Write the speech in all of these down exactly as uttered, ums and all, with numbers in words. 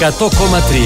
εκατό κόμμα τρία.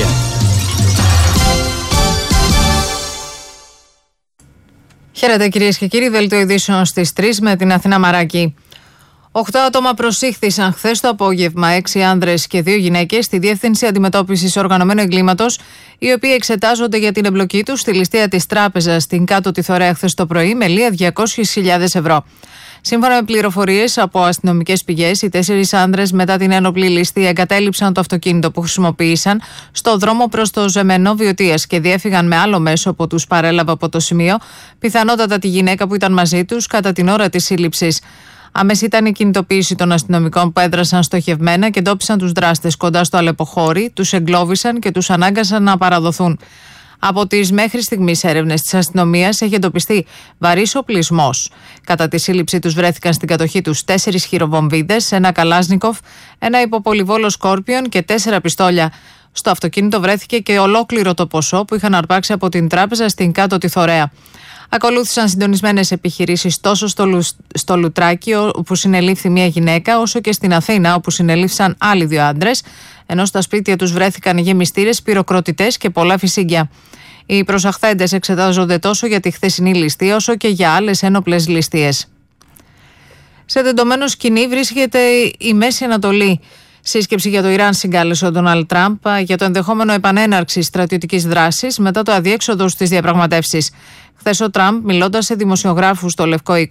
Χαίρετε κυρίες και κύριοι, δελτίο ειδήσεων στις τρεις με την Αθηνά Μαράκη. Οχτώ άτομα προσήχθησαν χθες το απόγευμα, έξι άνδρες και δύο γυναίκες, στη Διεύθυνση Αντιμετώπισης Οργανωμένου Εγκλήματος, οι οποίοι εξετάζονται για την εμπλοκή τους στη ληστεία της τράπεζας στην Κάτω Τιθωρέα χθες το πρωί με λία διακόσιες χιλιάδες ευρώ. Σύμφωνα με πληροφορίες από αστυνομικές πηγές, οι τέσσερις άνδρες μετά την ένοπλη ληστεία εγκατέλειψαν το αυτοκίνητο που χρησιμοποίησαν στο δρόμο προς το Ζεμενό Βιωτίας και διέφυγαν με άλλο μέσο που τους παρέλαβε από το σημείο, πιθανότατα τη γυναίκα που ήταν μαζί τους κατά την ώρα της σύλληψης. Άμεση ήταν η κινητοποίηση των αστυνομικών που έδρασαν στοχευμένα και εντόπισαν τους δράστες κοντά στο αλεποχώρι, τους εγκλώβισαν και τους ανάγκασαν να παραδοθούν. Από τις μέχρι στιγμής έρευνες της αστυνομίας έχει εντοπιστεί βαρύς οπλισμός. Κατά τη σύλληψη τους βρέθηκαν στην κατοχή τους τέσσερις χειροβομβίδες, ένα καλάζνικοφ, ένα υποπολιβόλο σκόρπιον και τέσσερα πιστόλια. Στο αυτοκίνητο βρέθηκε και ολόκληρο το ποσό που είχαν αρπάξει από την τράπεζα στην Κάτω Τιθωρέα. Ακολούθησαν συντονισμένες επιχειρήσεις τόσο στο, Λου, στο Λουτράκι, όπου συνελήφθη μία γυναίκα, όσο και στην Αθήνα, όπου συνελήφθησαν άλλοι δύο άντρες, ενώ στα σπίτια τους βρέθηκαν γεμιστήρες, πυροκροτητές και πολλά φυσίγγια. Οι προσαχθέντες εξετάζονται τόσο για τη χθεσινή ληστεία, όσο και για άλλες ένοπλες ληστείες. Σε τεντωμένο σκηνή βρίσκεται η Μέση Ανατολή. Σύσκεψη για το Ιράν συγκάλεσε ο Ντόναλντ Τραμπ για το ενδεχόμενο επανέναρξη στρατιωτικής δράσης μετά το αδιέξοδο στις διαπραγματεύσεις. Χθες ο Τραμπ, μιλώντας σε δημοσιογράφους στο Λευκό Οίκο,